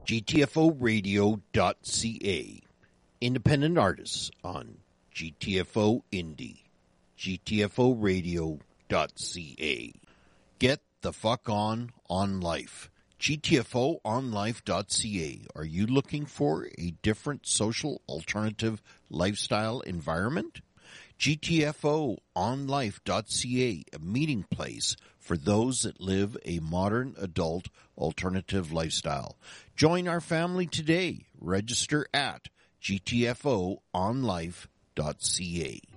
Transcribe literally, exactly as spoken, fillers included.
G T F O radio dot C A. Independent artists on G T F O Indie. G T F O radio dot C A. Get the fuck on on life. G T F O on life dot C A. Are you looking for a different social alternative lifestyle environment? G T F O on life dot C A, a meeting place for those that live a modern adult alternative lifestyle. Join our family today. Register at G T F O on life dot C A.